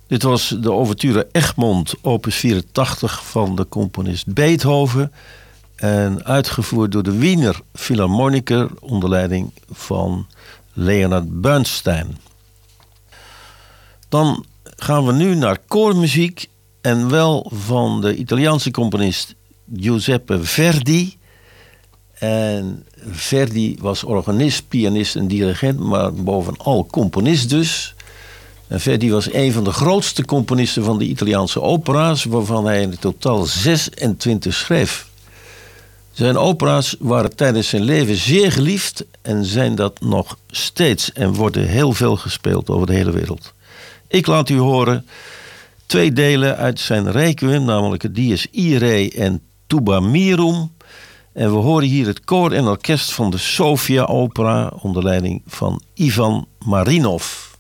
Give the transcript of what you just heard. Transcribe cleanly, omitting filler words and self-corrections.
Dit was de ouverture Egmont, opus 84 van de componist Beethoven. En uitgevoerd door de Wiener Philharmoniker onder leiding van Leonard Bernstein. Dan gaan we nu naar koormuziek. En wel van de Italiaanse componist Giuseppe Verdi. En Verdi was organist, pianist en dirigent, maar bovenal componist dus. En Verdi was een van de grootste componisten van de Italiaanse opera's, waarvan hij in totaal 26 schreef. Zijn opera's waren tijdens zijn leven zeer geliefd en zijn dat nog steeds en worden heel veel gespeeld over de hele wereld. Ik laat u horen 2 delen uit zijn Requiem, namelijk het Dies Irae en Tuba Mirum. En we horen hier het koor en orkest van de Sofia Opera onder leiding van Ivan Marinov.